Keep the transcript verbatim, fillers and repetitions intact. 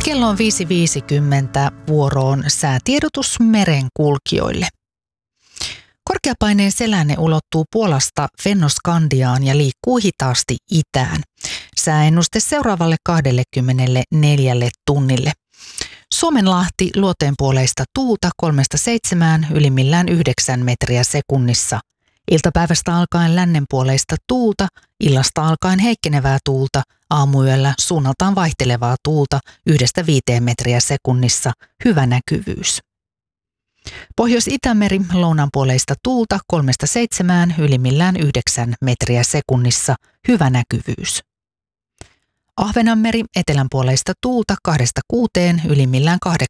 Kello on viisi viisikymmentä, vuoroon säätiedotus merenkulkijoille. Korkeapaineen selänne ulottuu Puolasta Fennoskandiaan ja liikkuu hitaasti itään. Sääennuste seuraavalle kaksikymmentäneljä tunnille. Suomenlahti luoteenpuoleista tuulta kolmesta seitsemään, ylimmillään yhdeksän metriä sekunnissa. Iltapäivästä alkaen lännenpuoleista tuulta, illasta alkaen heikkenevää tuulta, aamuyöllä suunnaltaan vaihtelevaa tuulta yhdestä viiteen metriä sekunnissa, hyvä näkyvyys. Pohjois-Itämeri lounanpuoleista tuulta kolmesta seitsemään, ylimmillään yhdeksän metriä sekunnissa, hyvä näkyvyys. Ahvenanmeri etelänpuoleista tuulta kahdesta kuuteen, ylimmillään kahdeksan